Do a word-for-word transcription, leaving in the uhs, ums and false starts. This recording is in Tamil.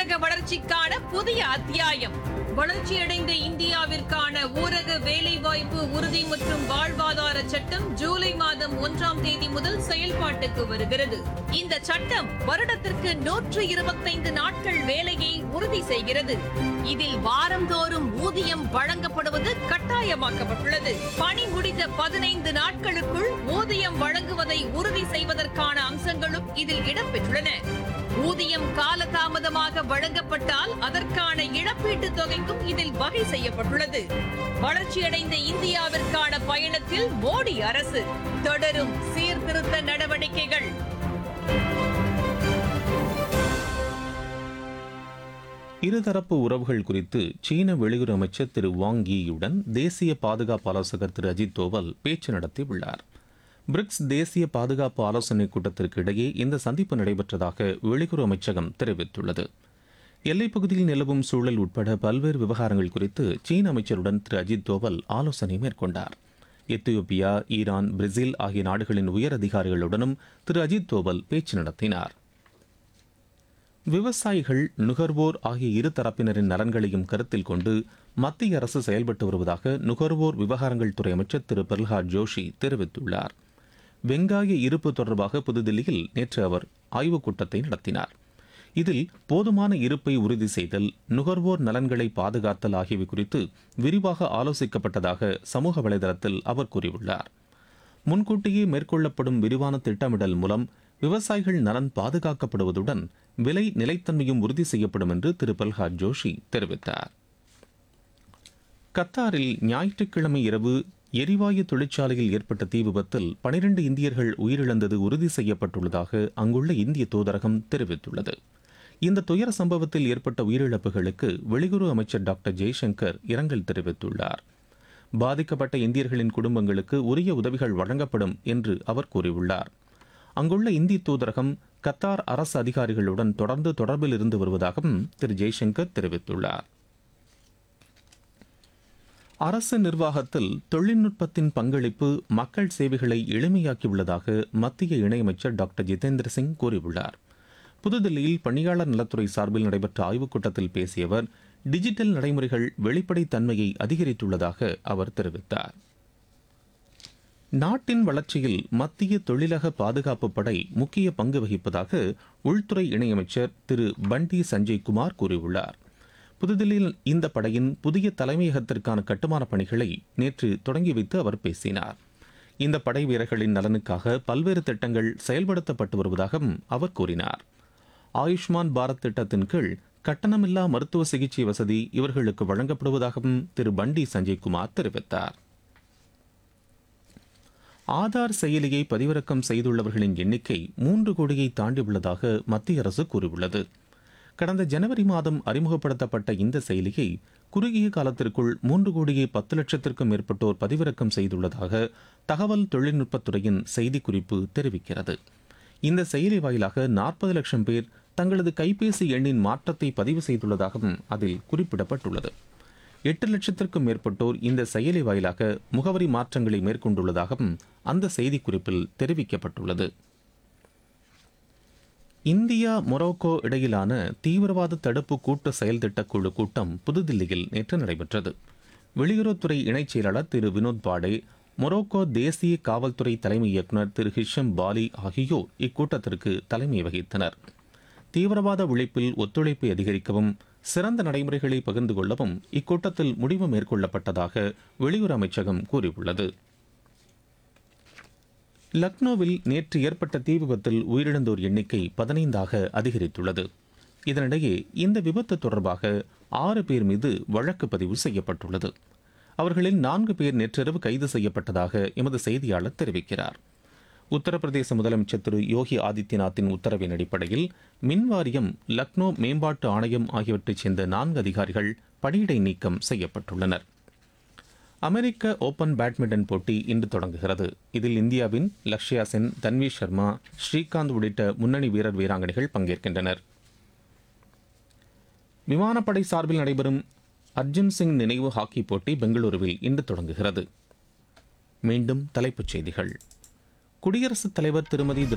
ஊரக வளர்ச்சிக்கான புதிய அத்தியாயம். வளர்ச்சியடைந்த இந்தியாவிற்கான ஊரக வேலைவாய்ப்பு உறுதி மற்றும் வாழ்வாதார சட்டம் ஜூலை மாதம் ஒன்றாம் தேதி முதல் செயல்பாட்டுக்கு வருகிறது. இந்த சட்டம் வருடத்திற்கு நூற்று இருபத்தைந்து நாட்கள் வேலையை உறுதி செய்கிறது. இதில் வாரந்தோறும் ஊதியம் வழங்கப்படுவது கட்டாயமாக்கப்பட்டுள்ளது. பணி முடிந்த பதினைந்து நாட்களுக்குள் ஊதியம் வழங்குவதை உறுதி செய்வதற்கான அம்சங்களும் இதில் இடம்பெற்றுள்ளன. ஊதியம் காலதாமதமாக வழங்கப்பட்டால் அதற்கான இழப்பீட்டுத் தொகைக்கும் இதில் வகை செய்யப்பட்டுள்ளது. வளர்ச்சியடைந்த இந்தியாவிற்கான பயணத்தில் மோடி அரசு தொடரும் சீர்திருத்த நடவடிக்கைகள். இருதரப்பு உறவுகள் குறித்து சீன வெளியுறவு அமைச்சர் திரு வாங் யீயுடன் தேசிய பாதுகாப்பு ஆலோசகர் திரு அஜித் தோவல் பேச்சு நடத்தியுள்ளார். பிரிக்ஸ் தேசிய பாதுகாப்பு ஆலோசனைக் கூட்டத்திற்கு இடையே இந்த சந்திப்பு நடைபெற்றதாக வெளியுறவு அமைச்சகம் தெரிவித்துள்ளது. எல்லைப் பகுதியில் நிலவும் சூழல் உட்பட பல்வேறு விவகாரங்கள் குறித்து சீன அமைச்சருடன் திரு அஜித் தோவல் ஆலோசனை மேற்கொண்டார். எத்தியோப்பியா, ஈரான், பிரேசில் ஆகிய நாடுகளின் உயர் அதிகாரிகளுடனும் திரு அஜித் தோவல் பேச்சு நடத்தினார். விவசாயிகள், நுகர்வோர் ஆகிய இரு தரப்பினரின் நலன்களையும் கருத்தில் கொண்டு மத்திய அரசு செயல்பட்டு வருவதாக நுகர்வோர் விவகாரங்கள் துறை அமைச்சர் திரு பிரல்ஹாத் ஜோஷி தெரிவித்துள்ளார். வெங்காய இருப்பு தொடர்பாக புதுதில்லியில் நேற்று அவர் ஆய்வுக் கூட்டத்தை நடத்தினார். இதில் போதுமான இருப்பை உறுதி செய்தல், நுகர்வோர் நலன்களை பாதுகாத்தல் ஆகியவை குறித்து விரிவாக ஆலோசிக்கப்பட்டதாக சமூக வலைதளத்தில் அவர் கூறியுள்ளார். முன்கூட்டியே மேற்கொள்ளப்படும் விரிவான திட்டமிடல் மூலம் விவசாயிகள் நலன் பாதுகாக்கப்படுவதுடன் விலை நிலைத்தன்மையும் உறுதி செய்யப்படும் என்று திரு பிரல்ஹாத் ஜோஷி தெரிவித்தார். கத்தாரில் ஞாயிற்றுக்கிழமை இரவு எரிவாயு தொழிற்சாலையில் ஏற்பட்ட தீ விபத்தில் பனிரண்டு இந்தியர்கள் உயிரிழந்தது உறுதி செய்யப்பட்டுள்ளதாக அங்குள்ள இந்திய தூதரகம் தெரிவித்துள்ளது. இந்த துயர சம்பவத்தில் ஏற்பட்ட உயிரிழப்புகளுக்கு வெளியுறவு அமைச்சர் டாக்டர் ஜெய்சங்கர் இரங்கல் தெரிவித்துள்ளார். பாதிக்கப்பட்ட இந்தியர்களின் குடும்பங்களுக்கு உரிய உதவிகள் வழங்கப்படும் என்று அவர் கூறியுள்ளார். அங்குள்ள இந்திய தூதரகம் கத்தார் அரசு அதிகாரிகளுடன் தொடர்ந்து தொடர்பில் இருந்து வருவதாகவும் திரு ஜெய்சங்கர் தெரிவித்துள்ளார். அரசு நிர்வாகத்தில் தொழில்நுட்பத்தின் பங்களிப்பு மக்கள் சேவைகளை எளிமையாக்கியுள்ளதாக மத்திய இணையமைச்சர் டாக்டர் ஜிதேந்திர சிங் கூறியுள்ளார். புதுதில்லியில் பணியாளர் நலத்துறை சார்பில் நடைபெற்ற ஆய்வுக் கூட்டத்தில் பேசிய அவர், டிஜிட்டல் நடைமுறைகள் வெளிப்படைத்தன்மையை அதிகரித்துள்ளதாக அவர் தெரிவித்தார். நாட்டின் வளர்ச்சியில் மத்திய தொழிலக பாதுகாப்பு படை முக்கிய பங்கு வகிப்பதாக உள்துறை இணையமைச்சர் திரு பண்டி சஞ்சய் குமார் கூறியுள்ளார். புதுதில்லியில் இந்த படையின் புதிய தலைமையகத்திற்கான கட்டுமான பணிகளை நேற்று தொடங்கி வைத்து அவர் பேசினார். இந்த படை வீரர்களின் நலனுக்காக பல்வேறு திட்டங்கள் செயல்படுத்தப்பட்டு வருவதாகவும் அவர் கூறினார். ஆயுஷ்மான் பாரத் திட்டத்தின் கீழ் கட்டணமில்லா மருத்துவ சிகிச்சை வசதி இவர்களுக்கு வழங்கப்படுவதாகவும் திரு பண்டி சஞ்சய் குமார் தெரிவித்தார். ஆதார் செயலியை பதிவிறக்கம் செய்துள்ளவர்களின் எண்ணிக்கை மூன்று கோடியை தாண்டியுள்ளதாக மத்திய அரசு கூறியுள்ளது. கடந்த ஜனவரி மாதம் அறிமுகப்படுத்தப்பட்ட இந்த செயலியை குறுகிய காலத்திற்குள் மூன்று கோடியே பத்து லட்சத்திற்கும் மேற்பட்டோர் பதிவிறக்கம் செய்துள்ளதாக தகவல் தொழில்நுட்பத்துறையின் செய்திக்குறிப்பு தெரிவிக்கிறது. இந்த செயலி வாயிலாக நாற்பது லட்சம் பேர் தங்களது கைபேசி எண்ணின் மாற்றத்தை பதிவு செய்துள்ளதாகவும் அதில் குறிப்பிடப்பட்டுள்ளது. எட்டு லட்சத்திற்கும் மேற்பட்டோர் இந்த செயலி வாயிலாக முகவரி மாற்றங்களை மேற்கொண்டுள்ளதாகவும் அந்த செய்திக்குறிப்பில் தெரிவிக்கப்பட்டுள்ளது. இந்தியா மொரோக்கோ இடையிலான தீவிரவாத தடுப்பு கூட்டு செயல் திட்டக்குழு கூட்டம் புதுதில்லியில் நேற்று நடைபெற்றது. வெளியுறவுத்துறை இணைச் செயலாளர் திரு வினோத் பாடே, மொரோக்கோ தேசிய காவல்துறை தலைமை இயக்குநர் திரு ஹிஷம் பாலி ஆகியோர் இக்கூட்டத்திற்கு தலைமை வகித்தனர். தீவிரவாத ஒழிப்பில் ஒத்துழைப்பை அதிகரிக்கவும் சிறந்த நடைமுறைகளை பகிர்ந்து கொள்ளவும் இக்கூட்டத்தில் முடிவு மேற்கொள்ளப்பட்டதாக வெளியுறவு அமைச்சகம் கூறியுள்ளது. லக்னோவில் நேற்று ஏற்பட்ட தீ விபத்தில் உயிரிழந்தோர் எண்ணிக்கை பதினைந்தாக அதிகரித்துள்ளது. இதனிடையே இந்த விபத்து தொடர்பாக ஆறு பேர் மீது வழக்கு பதிவு செய்யப்பட்டுள்ளது. அவர்களில் நான்கு பேர் நேற்றிரவு கைது செய்யப்பட்டதாக எமது செய்தியாளர் தெரிவிக்கிறார். உத்தரப்பிரதேச முதலமைச்சர் திரு யோகி ஆதித்யநாத்தின் உத்தரவின் அடிப்படையில் மின்வாரியம், லக்னோ மேம்பாட்டு ஆணையம் ஆகியவற்றைச் சேர்ந்த நான்கு அதிகாரிகள் பணியிடை நீக்கம் செய்யப்பட்டுள்ளனர். அமெரிக்க ஓபன் பேட்மிண்டன் போட்டி இன்று தொடங்குகிறது. இதில் இந்தியாவின் லக்ஷ்யா சென், தன்வி சர்மா, ஸ்ரீகாந்த் உள்ளிட்ட முன்னணி வீரர் வீராங்கனைகள் பங்கேற்கின்றனர். விமானப்படை சார்பில் நடைபெறும் அர்ஜுன் சிங் நினைவு ஹாக்கி போட்டி பெங்களூருவில் இன்று தொடங்குகிறது. மீண்டும் தலைப்புச் செய்திகள். குடியரசுத் தலைவர் திருமதி